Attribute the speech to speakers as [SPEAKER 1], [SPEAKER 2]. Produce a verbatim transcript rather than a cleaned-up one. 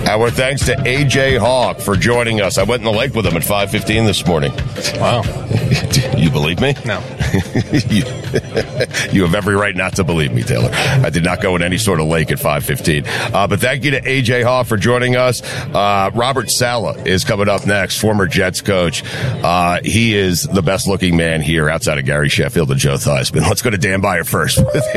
[SPEAKER 1] Our thanks to A J Hawk for joining us. I went in the lake with him at five fifteen this morning.
[SPEAKER 2] Wow.
[SPEAKER 1] You believe me?
[SPEAKER 2] No.
[SPEAKER 1] you, you have every right not to believe me, Taylor. I did not go in any sort of lake at five fifteen. Uh, but thank you to A J Hawk for joining us. Uh, Robert Saleh is coming up next, former Jets coach. Uh, he is the best-looking man here outside of Gary Sheffield and Joe Theismann. Let's go to Dan Beyer first with